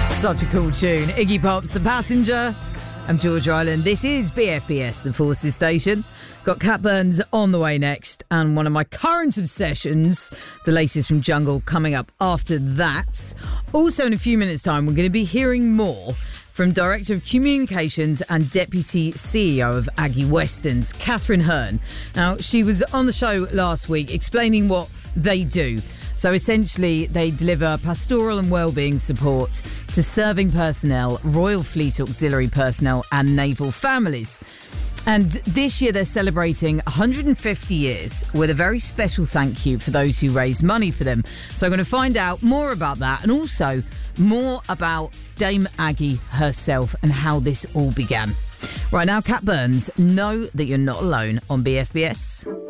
Such a cool tune. Iggy Pop's The Passenger. I'm George Island. This is BFBS, the Forces Station. Got Cat Burns on the way next, and one of my current obsessions, the latest from Jungle, coming up after that. Also, in a few minutes' time, we're going to be hearing more from Director of Communications and Deputy CEO of Aggie Westerns, Catherine Hearn. Now, she was on the show last week explaining what they do. So essentially, they deliver pastoral and wellbeing support to serving personnel, Royal Fleet Auxiliary personnel and naval families. And this year they're celebrating 150 years with a very special thank you for those who raise money for them. So I'm going to find out more about that and also more about Dame Aggie herself and how this all began. Right now, Cat Burns, know that you're not alone on BFBS.